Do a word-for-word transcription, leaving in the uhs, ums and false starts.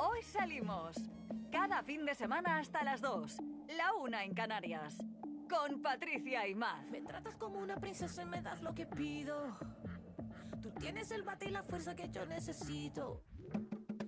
Hoy salimos. Cada fin de semana hasta las dos. La una en Canarias. Con Patricia y Maz. Me tratas como una princesa y me das lo que pido. Tú tienes el bate y la fuerza que yo necesito.